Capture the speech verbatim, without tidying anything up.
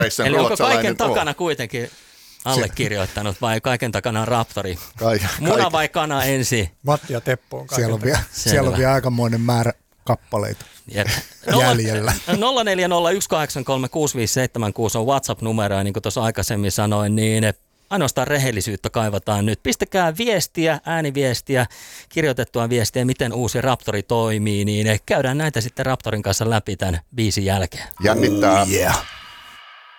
Eli onko kaiken takana on. kuitenkin allekirjoittanut vai kaiken takana on Raptori? Kaik- Muna vai kana ensin? Matti ja Teppo on siellä on, vielä, siellä on vielä aikamoinen määrä kappaleita Jep. jäljellä. nolla neljä nolla yksi kahdeksan kolme kuusi viisi seitsemän kuusi on WhatsApp-numero ja niin kuin tuossa aikaisemmin sanoin, niin ainoastaan rehellisyyttä kaivataan nyt. Pistäkää viestiä, ääniviestiä, kirjoitettua viestiä, miten uusi Raptori toimii, niin käydään näitä sitten Raptorin kanssa läpi tämän biisin jälkeen. Jännittää. Oh, yeah.